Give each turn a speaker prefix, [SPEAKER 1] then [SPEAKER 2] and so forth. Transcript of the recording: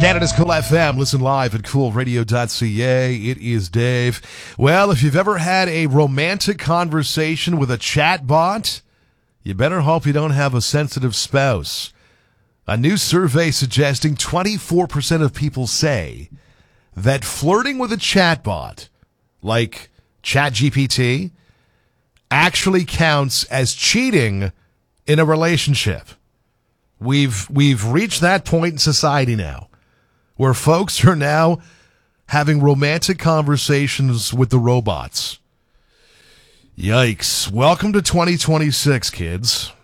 [SPEAKER 1] Canada's Cool FM. Listen live at coolradio.ca. It is Dave. Well, if you've ever had a romantic conversation with a chatbot, you better hope you don't have a sensitive spouse. A new survey suggesting 24% of people say that flirting with a chatbot, like ChatGPT, actually counts as cheating in a relationship. We've reached that point in society now, where folks are now having romantic conversations with the robots. Yikes. Welcome to 2026, kids.